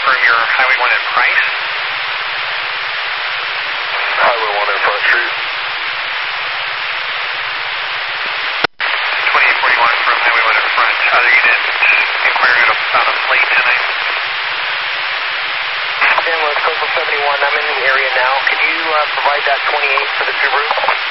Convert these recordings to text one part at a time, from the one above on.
confirm your Highway 1 at Price. Highway 1 at Front Street. 2841 from Highway 1 at Front. Other unit inquiring about a plate tonight. San Luis Coastal 71, I'm in the area now. Could you provide that 28 for the Subaru?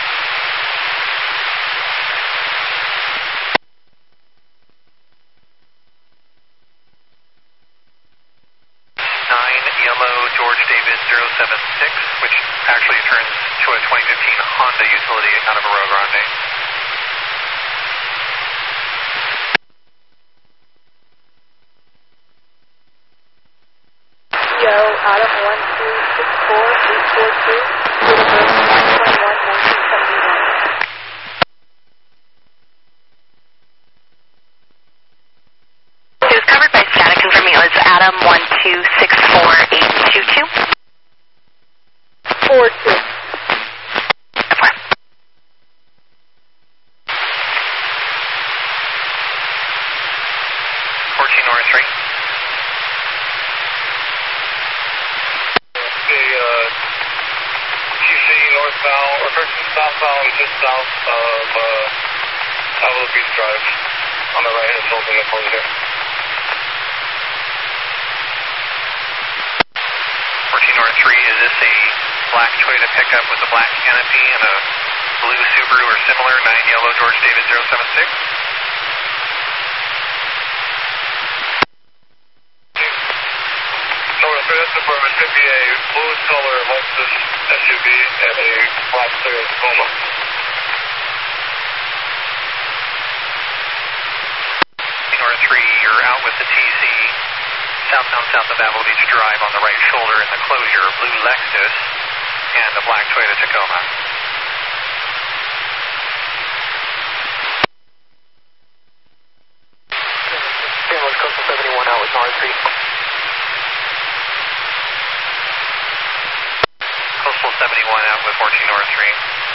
9 Yellow George David 076, which actually turns to a 2015 Honda utility out of a Rio Grande. Yo, Adam 1264842, date of birth 121-1971. It was covered by static, confirming it was Adam 1264822. 42. 14 North Street. QC northbound, or southbound, just south of Avila Beach Drive, on the right hand shoulder in the closure. 14 North Street, is this a black Toyota pickup with a black canopy and a blue Subaru or similar, 9 Yellow George David 076? North, that's Suburban, could be a blue color Lexus SUV and a black Toyota Tacoma. North 3, you're out with the TC, southbound south of Avila Beach Drive on the right shoulder in the closure, blue Lexus and a black Toyota Tacoma. San Luis Coastal 71 out with North Street. Coastal 71 out with 14 North Street.